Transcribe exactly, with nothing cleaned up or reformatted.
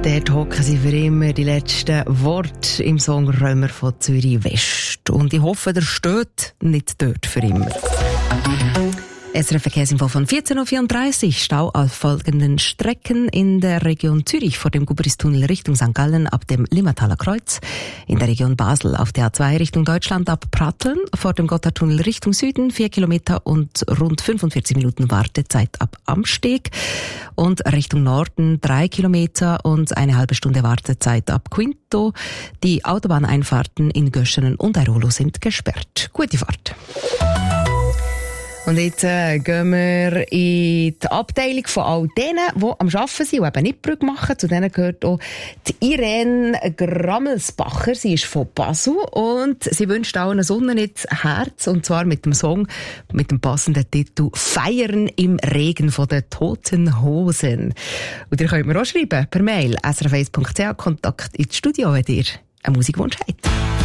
Dort hocken sie für immer die letzten Worte im Song Römer von Zürich West. Und ich hoffe, der steht nicht dort für immer. S R F-Verkehrsinfo von vierzehn Uhr vierunddreißig. Stau auf folgenden Strecken in der Region Zürich vor dem Gubristunnel Richtung Sankt Gallen ab dem Limmertaler Kreuz. In der Region Basel auf der A zwei Richtung Deutschland ab Pratteln vor dem Gotthardtunnel Richtung Süden vier Kilometer und rund fünfundvierzig Minuten Wartezeit ab Amsteg. Und Richtung Norden drei Kilometer und eine halbe Stunde Wartezeit ab Quinto. Die Autobahneinfahrten in Göschenen und Airolo sind gesperrt. Gute Fahrt. Und jetzt äh, gehen wir in die Abteilung von all denen, die am Arbeiten sind und eben nicht Brücke machen. Zu denen gehört auch die Irene Grammelsbacher. Sie ist von Basel und sie wünscht auch eine Sonne ins Herz. Und zwar mit dem Song, mit dem passenden Titel «Feiern im Regen» von den Toten Hosen. Und ihr könnt mir auch schreiben per Mail s r f eins punkt c h, Kontakt ins Studio, wenn ihr einen Musikwunsch habt.